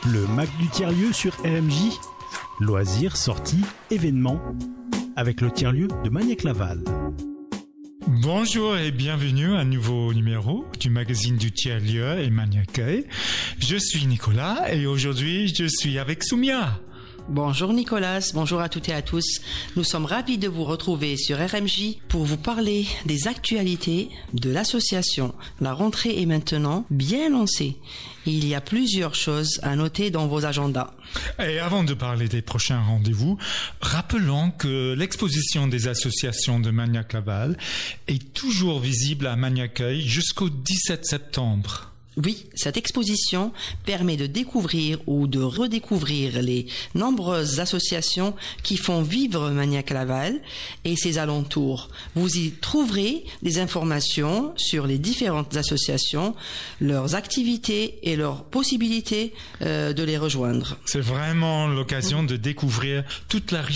Le Mac du tiers-lieu sur RMJ. Loisirs, sorties, événements. Avec le tiers-lieu de Magnac-Laval. Bonjour et bienvenue à un nouveau numéro du magazine du tiers-lieu et Magnac. Je suis Nicolas et aujourd'hui je suis avec Soumia. Bonjour Nicolas, bonjour à toutes et à tous. Nous sommes ravis de vous retrouver sur RMJ pour vous parler des actualités de l'association. La rentrée est maintenant bien lancée. Il y a plusieurs choses à noter dans vos agendas. Et avant de parler des prochains rendez-vous, rappelons que l'exposition des associations de Magnac-Laval est toujours visible à Magnac jusqu'au 17 septembre. Oui, cette exposition permet de découvrir ou de redécouvrir les nombreuses associations qui font vivre Magnac-Laval et ses alentours. Vous y trouverez des informations sur les différentes associations, leurs activités et leurs possibilités de les rejoindre. C'est vraiment l'occasion de découvrir toute la richesse